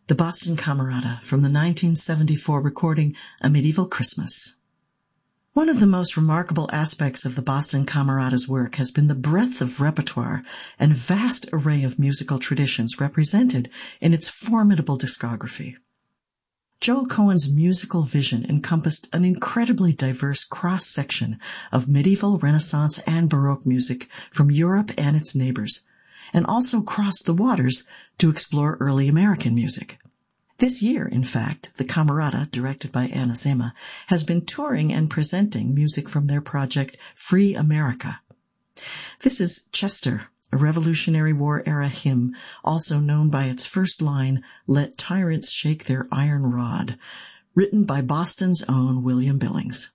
The Boston Camerata from the 1974 recording A Medieval Christmas. One of the most remarkable aspects of the Boston Camerata's work has been the breadth of repertoire and vast array of musical traditions represented in its formidable discography. Joel Cohen's musical vision encompassed an incredibly diverse cross-section of medieval, Renaissance, and Baroque music from Europe and its neighbors, and also crossed the waters to explore early American music. This year, in fact, the Camerata, directed by Anna Zema, has been touring and presenting music from their project Free America. This is Chester, a Revolutionary War-era hymn, also known by its first line, "Let Tyrants Shake Their Iron Rod," written by Boston's own William Billings.